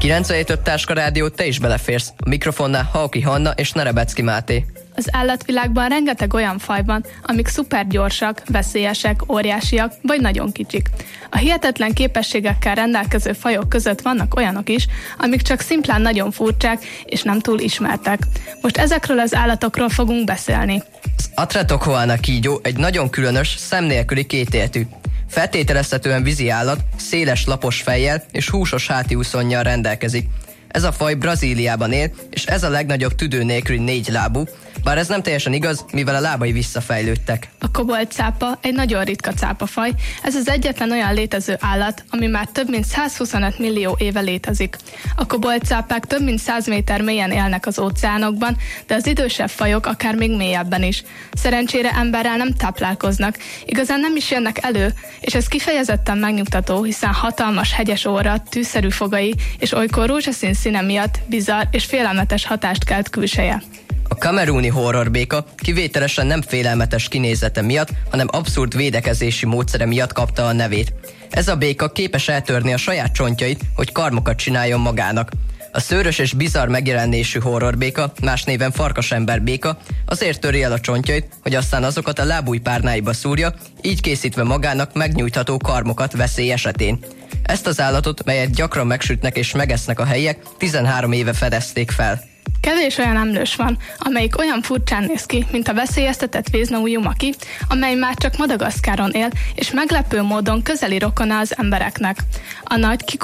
97.5 Táska Rádió, te is beleférsz. A mikrofonnál Hauki Hanna és Nerebecki Máté. Az állatvilágban rengeteg olyan faj van, amik szupergyorsak, veszélyesek, óriásiak vagy nagyon kicsik. A hihetetlen képességekkel rendelkező fajok között vannak olyanok is, amik csak szimplán nagyon furcsák és nem túl ismertek. Most ezekről az állatokról fogunk beszélni. Az Atratokoana kígyó egy nagyon különös, szem nélküli kétéltű. Feltételezhetően vízi állat, széles lapos fejjel és húsos hátiúszonnyal rendelkezik. Ez a faj Brazíliában él, és ez a legnagyobb tüdő nélküli 4 lábú, bár ez nem teljesen igaz, mivel a lábai visszafejlődtek. A koboldcápa egy nagyon ritka cápafaj, ez az egyetlen olyan létező állat, ami már több mint 125 millió éve létezik. A koboldcápák több mint 100 méter mélyen élnek az óceánokban, de az idősebb fajok akár még mélyebben is. Szerencsére emberrel nem táplálkoznak, igazán nem is jönnek elő, és ez kifejezetten megnyugtató, hiszen hatalmas hegyes orra, tűszerű fogai és olykor rózsaszín színe miatt bizarr és félelmetes hatást kelt külseje. A kameruni horrorbéka kivételesen nem félelmetes kinézete miatt, hanem abszurd védekezési módszere miatt kapta a nevét. Ez a béka képes eltörni a saját csontjait, hogy karmokat csináljon magának. A szőrös és bizarr megjelenésű horrorbéka, más néven farkasemberbéka, azért töri el a csontjait, hogy aztán azokat a lábújpárnáiba szúrja, így készítve magának megnyújtható karmokat veszély esetén. Ezt az állatot, melyet gyakran megsütnek és megesznek a helyiek, 13 éve fedezték fel. Kevés olyan emlős van, amelyik olyan furcsán néz ki, mint a veszélyeztetett véznaujjú maki, amely már csak Madagaszkáron él, és meglepő módon közeli rokona az embereknek. A nagy